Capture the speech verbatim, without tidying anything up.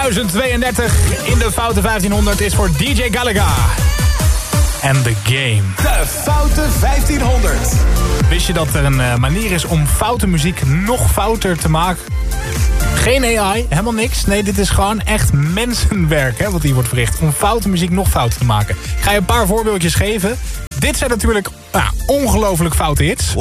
duizend tweeëndertig in de Foute vijftienhonderd is voor D J Gallagher. En The Game. De Foute vijftienhonderd. Wist je dat er een uh, manier is om foute muziek nog fouter te maken? Geen A I, helemaal niks. Nee, dit is gewoon echt mensenwerk hè, wat hier wordt verricht. Om foute muziek nog fouter te maken. Ik ga je een paar voorbeeldjes geven. Dit zijn natuurlijk nou, ongelooflijk foute hits.